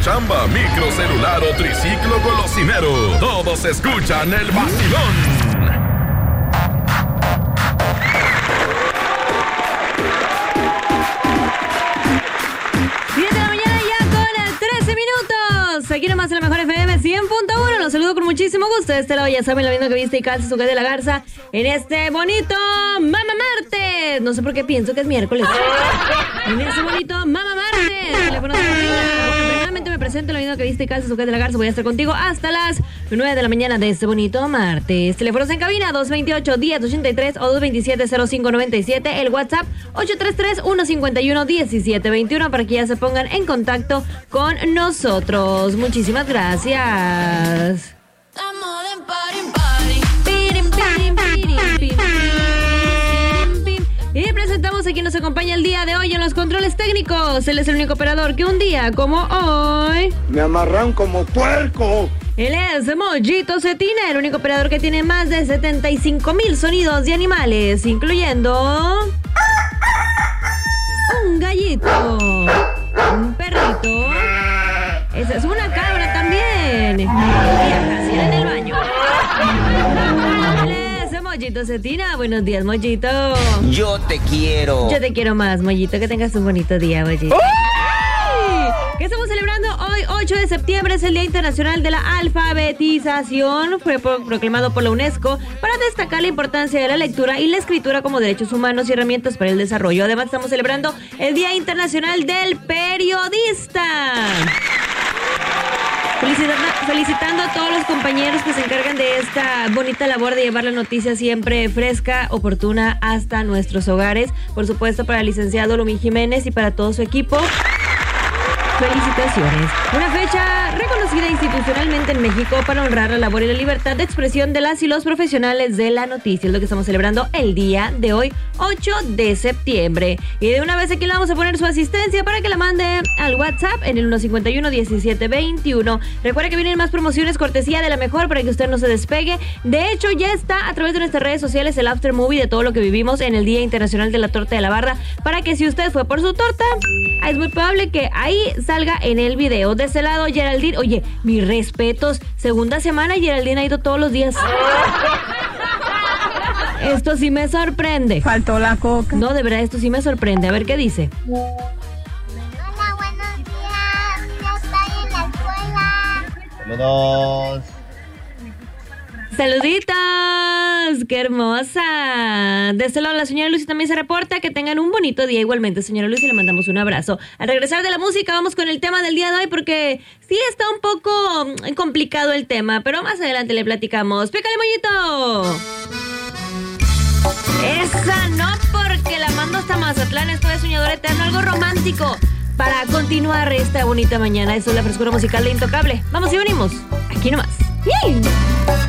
chamba, microcelular o triciclo colocinero, todos escuchan el vacilón. 10 de la mañana ya con 13 minutos. Aquí nomás en la mejor FM 100.1. Los saludo con muchísimo gusto. De este lado ya saben lo mismo que viste y calza su de la garza en este bonito Mama Martes. No sé por qué pienso que es miércoles. En este bonito Mama Martes. Teléfono de cabina. Bueno, primeramente me presento lo mismo que viste y calza su de la garza. Voy a estar contigo hasta las 9 de la mañana de este bonito martes. Teléfonos en cabina 228-1083 o 227-0597. El WhatsApp 833-151-1721 para que ya se pongan en contacto con nosotros. Muchísimas gracias. Y presentamos a quien nos acompaña el día de hoy en los controles técnicos. Él es el único operador que un día como hoy me amarran como puerco. Él es Mollito Cetina, el único operador que tiene más de 75,000 sonidos de animales, incluyendo un gallito, un perrito, esa es una cabra también, y casi en el baño. Él es Mollito Cetina. Buenos días, Mollito. Yo te quiero. Yo te quiero más, Mollito. Que tengas un bonito día, Mollito. ¿Qué estamos celebrando hoy? 8 de septiembre es el Día Internacional de la Alfabetización. Fue proclamado por la UNESCO para destacar la importancia de la lectura y la escritura como derechos humanos y herramientas para el desarrollo. Además, estamos celebrando el Día Internacional del Periodista. Felicitando a todos los compañeros que se encargan de esta bonita labor de llevar la noticia siempre fresca, oportuna hasta nuestros hogares. Por supuesto, para el licenciado Lumín Jiménez y para todo su equipo. Felicitaciones. Una fecha reconocida institucionalmente en México para honrar la labor y la libertad de expresión de las y los profesionales de la noticia. Es lo que estamos celebrando el día de hoy, 8 de septiembre. Y de una vez aquí le vamos a poner su asistencia para que la mande al WhatsApp en el 151-1721. Recuerda que vienen más promociones cortesía de la mejor para que usted no se despegue. De hecho, ya está a través de nuestras redes sociales el after movie de todo lo que vivimos en el Día Internacional de la Torta de la Barda, para que si usted fue por su torta, es muy probable que ahí salga en el video. De ese lado, Geraldine, oye, mis respetos, segunda semana y Geraldine ha ido todos los días. Esto sí me sorprende. Faltó la coca. No, de verdad, esto sí me sorprende. A ver qué dice. Hola, buenos días. Ya estoy en la escuela. Saludos. ¡Saluditos! ¡Qué hermosa! De este lado, la señora Lucy también se reporta. Que tengan un bonito día igualmente, señora Lucy. Le mandamos un abrazo. Al regresar de la música, vamos con el tema del día de hoy, porque sí está un poco complicado el tema, pero más adelante le platicamos. ¡Pícale, Mollito! Esa no, porque la mando hasta Mazatlán. Esto es Soñador Eterno, algo romántico para continuar esta bonita mañana. Eso es la frescura musical de Intocable. Vamos y venimos. Aquí nomás. ¡Yay!